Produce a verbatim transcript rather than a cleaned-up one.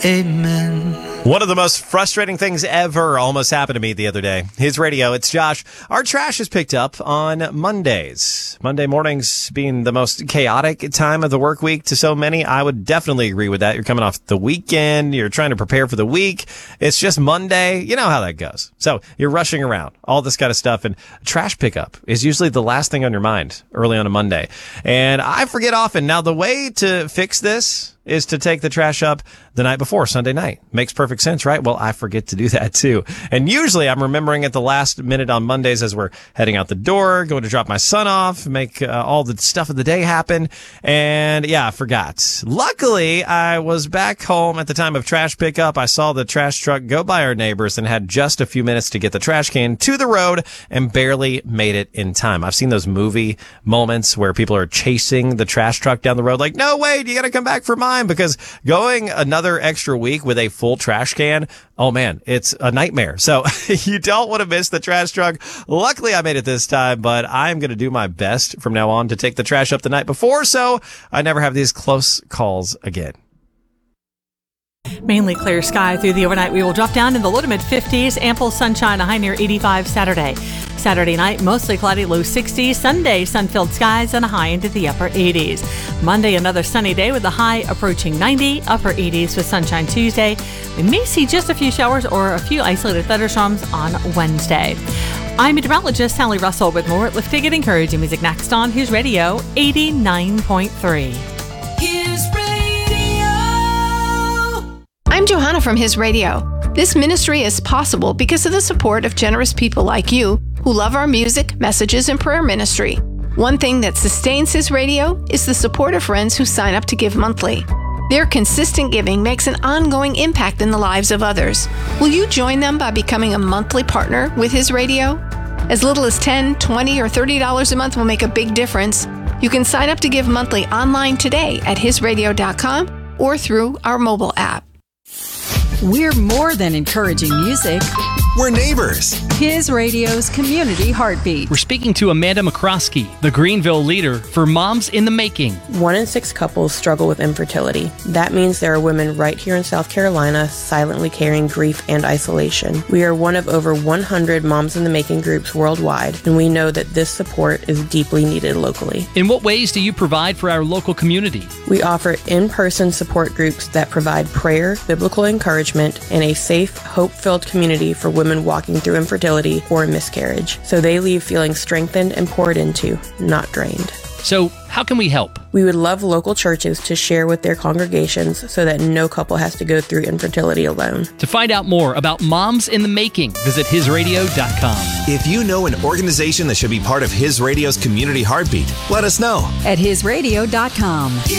amen. One of the most frustrating things ever almost happened to me the other day. His radio, it's Josh. Our trash is picked up on Mondays. Monday mornings being the most chaotic time of the work week to so many. I would definitely agree with that. You're coming off the weekend. You're trying to prepare for the week. It's just Monday. You know how that goes. So you're rushing around, all this kind of stuff. And trash pickup is usually the last thing on your mind early on a Monday. And I forget often. Now, the way to fix this is to take the trash up the night before, Sunday night. Makes perfect sense, right? Well, I forget to do that too. And usually I'm remembering at the last minute on Mondays as we're heading out the door, going to drop my son off, make uh, all the stuff of the day happen. And yeah, I forgot. Luckily, I was back home at the time of trash pickup. I saw the trash truck go by our neighbors and had just a few minutes to get the trash can to the road and barely made it in time. I've seen those movie moments where people are chasing the trash truck down the road like, no, wait, you got to come back for mine. Because going another extra week with a full trash can, oh man, it's a nightmare. So you don't want to miss the trash truck. Luckily, I made it this time, but I'm going to do my best from now on to take the trash up the night before so I never have these close calls again. Mainly clear sky through the overnight. We will drop down in the low to mid fifties. Ample sunshine, a high near eighty-five Saturday. Saturday night, mostly cloudy, low sixties. Sunday, sun-filled skies and a high into the upper eighties. Monday, another sunny day with a high approaching ninety, upper eighties with sunshine Tuesday. We may see just a few showers or a few isolated thunderstorms on Wednesday. I'm meteorologist Sally Russell with more uplifting and encouraging music next on His Radio eighty-nine point three. His Radio. I'm Johanna from His Radio. This ministry is possible because of the support of generous people like you who love our music, messages, and prayer ministry. One thing that sustains His Radio is the support of friends who sign up to give monthly. Their consistent giving makes an ongoing impact in the lives of others. Will you join them by becoming a monthly partner with His Radio? As little as ten dollars, twenty dollars, or thirty dollars a month will make a big difference. You can sign up to give monthly online today at his radio dot com or through our mobile app. We're more than encouraging music. We're neighbors. His Radio's Community Heartbeat. We're speaking to Amanda McCroskey, the Greenville leader for Moms in the Making. One in six couples struggle with infertility. That means there are women right here in South Carolina silently carrying grief and isolation. We are one of over one hundred Moms in the Making groups worldwide, and we know that this support is deeply needed locally. In what ways do you provide for our local community? We offer in-person support groups that provide prayer, biblical encouragement, and a safe, hope-filled community for women walking through infertility or miscarriage, so they leave feeling strengthened and poured into, not drained. So, how can we help? We would love local churches to share with their congregations so that no couple has to go through infertility alone. To find out more about Moms in the Making, visit his radio dot com. If you know an organization that should be part of His Radio's Community Heartbeat, let us know At his radio dot com.